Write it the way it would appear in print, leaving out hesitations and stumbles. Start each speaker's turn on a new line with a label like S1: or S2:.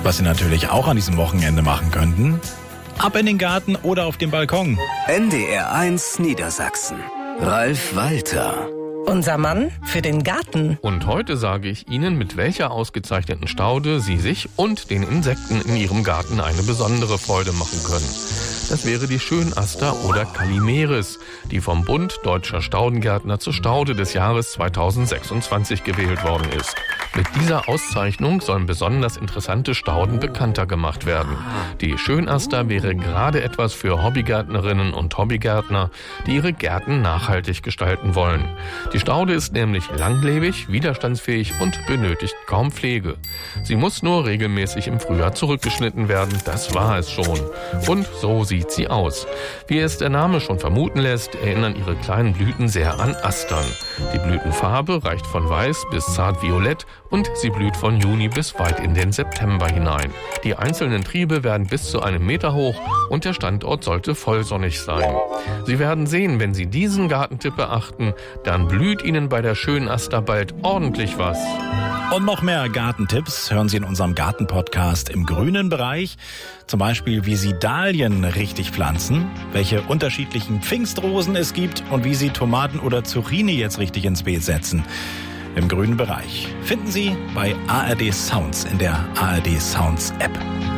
S1: Was Sie natürlich auch an diesem Wochenende machen könnten: ab in den Garten oder auf den Balkon.
S2: NDR1 Niedersachsen. Ralf Walter.
S3: Unser Mann für den Garten.
S4: Und heute sage ich Ihnen, mit welcher ausgezeichneten Staude Sie sich und den Insekten in Ihrem Garten eine besondere Freude machen können. Das wäre die Schönaster oder Calimeris, die vom Bund Deutscher Staudengärtner zur Staude des Jahres 2026 gewählt worden ist. Mit dieser Auszeichnung sollen besonders interessante Stauden bekannter gemacht werden. Die Schönaster wäre gerade etwas für Hobbygärtnerinnen und Hobbygärtner, die ihre Gärten nachhaltig gestalten wollen. Die Staude ist nämlich langlebig, widerstandsfähig und benötigt kaum Pflege. Sie muss nur regelmäßig im Frühjahr zurückgeschnitten werden, das war es schon. Und so sieht sie aus. Wie es der Name schon vermuten lässt, erinnern ihre kleinen Blüten sehr an Astern. Die Blütenfarbe reicht von weiß bis zart violett und sie blüht von Juni bis weit in den September hinein. Die einzelnen Triebe werden bis zu 1 Meter hoch und der Standort sollte vollsonnig sein. Sie werden sehen, wenn Sie diesen Gartentipp beachten, dann blüht Ihnen bei der Schönaster bald ordentlich was.
S1: Und noch mehr Gartentipps hören Sie in unserem Gartenpodcast im grünen Bereich. Zum Beispiel, wie Sie Dahlien richtig pflanzen, welche unterschiedlichen Pfingstrosen es gibt und wie Sie Tomaten oder Zucchini jetzt richtig ins Beet setzen. Im grünen Bereich finden Sie bei ARD Sounds in der ARD Sounds App.